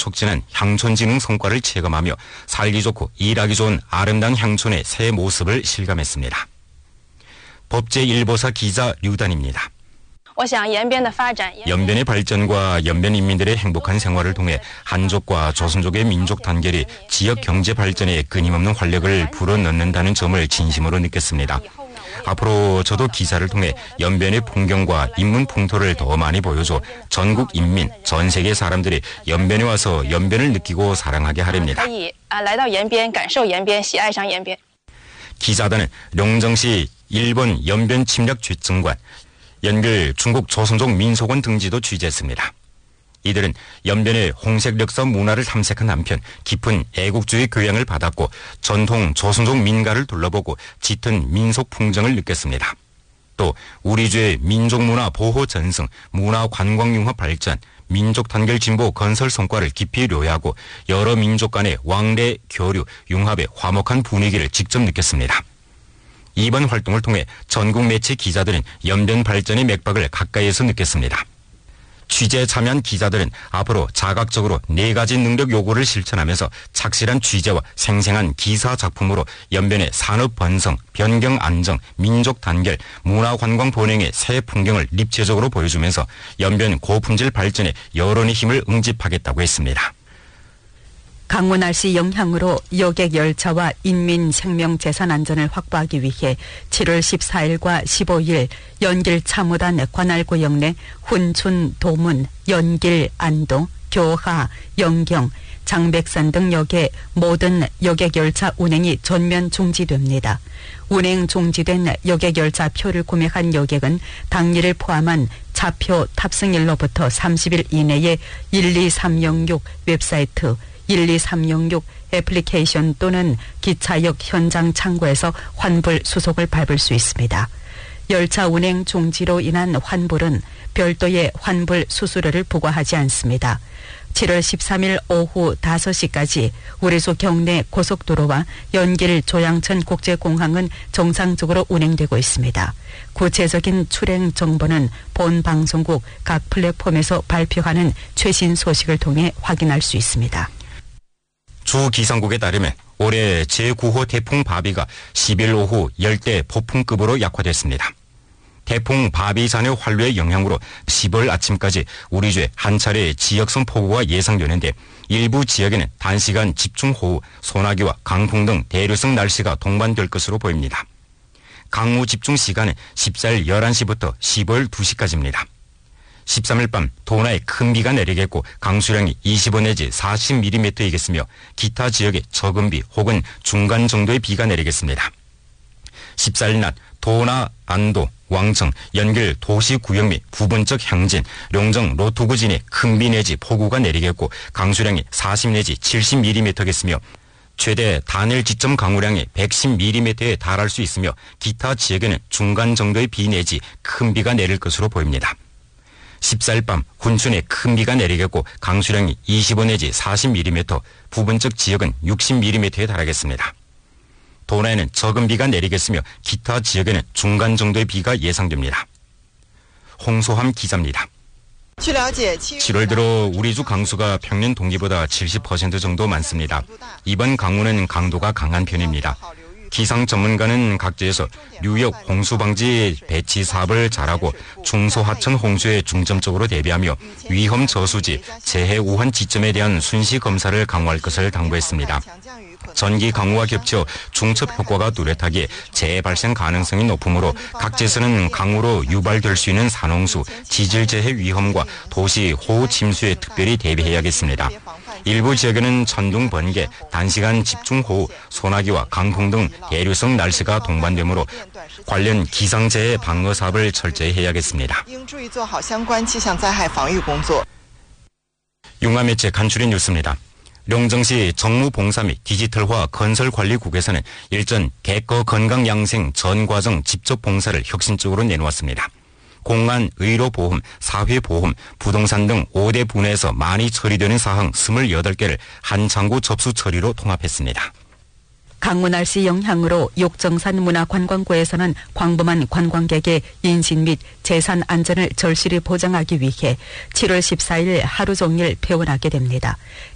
촉진한 향촌진흥 성과를 체감하며 살기 좋고 일하기 좋은 아름다운 향촌의 새 모습을 실감했습니다. 법제일보사 기자 류단입니다. 연변의 발전과 연변 인민들의 행복한 생활을 통해 한족과 조선족의 민족 단결이 지역 경제 발전에 끊임없는 활력을 불어넣는다는 점을 진심으로 느꼈습니다. 앞으로 저도 기사를 통해 연변의 풍경과 인문 풍토를 더 많이 보여줘 전국 인민, 전 세계 사람들이 연변에 와서 연변을 느끼고 사랑하게 하렵니다. 기자단은 룡정시 일본 연변 침략 죄증관, 연결 중국 조선족 민속원 등지도 취재했습니다. 이들은 연변의 홍색 역사 문화를 탐색한 한편 깊은 애국주의 교양을 받았고 전통 조선족 민가를 둘러보고 짙은 민속 풍정을 느꼈습니다. 또 우리주의 민족문화 보호 전승, 문화관광융합 발전, 민족 단결 진보 건설 성과를 깊이 료하고 여러 민족 간의 왕래, 교류, 융합의 화목한 분위기를 직접 느꼈습니다. 이번 활동을 통해 전국 매체 기자들은 연변 발전의 맥박을 가까이에서 느꼈습니다. 취재에 참여한 기자들은 앞으로 자각적으로 4가지 능력 요구를 실천하면서 착실한 취재와 생생한 기사 작품으로 연변의 산업 번성, 변경 안정, 민족 단결, 문화관광 본행의 새 풍경을 입체적으로 보여주면서 연변 고품질 발전에 여론의 힘을 응집하겠다고 했습니다. 강우 날씨 영향으로 여객 열차와 인민 생명 재산 안전을 확보하기 위해 7월 14일과 15일 연길 참호단 관할구역 내 훈춘, 도문, 연길, 안동, 교하, 영경, 장백산 등 역의 모든 여객 열차 운행이 전면 중지됩니다. 운행 중지된 여객 열차 표를 구매한 여객은 당일을 포함한 차표 탑승일로부터 30일 이내에 12306 웹사이트 12306 애플리케이션 또는 기차역 현장 창구에서 환불 수속을 밟을 수 있습니다. 열차 운행 중지로 인한 환불은 별도의 환불 수수료를 부과하지 않습니다. 7월 13일 오후 5시까지 우리소 경내 고속도로와 연길 조양천 국제공항은 정상적으로 운행되고 있습니다. 구체적인 출행 정보는 본 방송국 각 플랫폼에서 발표하는 최신 소식을 통해 확인할 수 있습니다. 주 기상국에 따르면 올해 제9호 태풍 바비가 10일 오후 열대 폭풍급으로 약화됐습니다. 태풍 바비 잔여 환류의 영향으로 10월 아침까지 우리주에 한 차례 지역성 폭우가 예상되는데 일부 지역에는 단시간 집중호우, 소나기와 강풍 등 대류성 날씨가 동반될 것으로 보입니다. 강우 집중 시간은 14일 11시부터 15일 2시까지입니다. 13일 밤 도나에 큰 비가 내리겠고 강수량이 25 내지 40mm이겠으며 기타 지역에 적은 비 혹은 중간 정도의 비가 내리겠습니다. 14일 낮 도나, 안도, 왕청, 연길 도시구역 및 부분적 향진, 룡정, 로투구진에 큰 비 내지 폭우가 내리겠고 강수량이 40 내지 70mm겠으며 최대 단일 지점 강우량이 110mm에 달할 수 있으며 기타 지역에는 중간 정도의 비 내지 큰 비가 내릴 것으로 보입니다. 14일 밤 훈춘에 큰 비가 내리겠고 강수량이 25 내지 40mm, 부분적 지역은 60mm에 달하겠습니다. 도나에는 적은 비가 내리겠으며 기타 지역에는 중간 정도의 비가 예상됩니다. 홍소함 기자입니다. 7월 들어 우리주 강수가 평년 동기보다 70% 정도 많습니다. 이번 강우는 강도가 강한 편입니다. 기상 전문가는 각지에서 뉴욕 홍수 방지 배치 사업을 잘하고 중소하천 홍수에 중점적으로 대비하며 위험 저수지, 재해 우한 지점에 대한 순시 검사를 강화할 것을 당부했습니다. 전기 강우와 겹쳐 중첩 효과가 뚜렷하기에 재해 발생 가능성이 높으므로 각지에서는 강우로 유발될 수 있는 산홍수, 지질재해 위험과 도시 호우 침수에 특별히 대비해야겠습니다. 일부 지역에는 천둥, 번개, 단시간 집중호우, 소나기와 강풍 등 대류성 날씨가 동반되므로 관련 기상재해 방어 사업을 철저히 해야겠습니다. 융화매체 간추린 뉴스입니다. 룡정시 정무봉사 및 디지털화 건설관리국에서는 일전 개거 건강양생 전 과정 직접 봉사를 혁신적으로 내놓았습니다. 공안, 의료보험, 사회보험, 부동산 등 5대 분야에서 많이 처리되는 사항 28개를 한 창구 접수 처리로 통합했습니다. 강우 날씨 영향으로 욕정산 문화관광구에서는 광범한 관광객의 인신 및 재산 안전을 절실히 보장하기 위해 7월 14일 하루 종일 폐원하게 됩니다.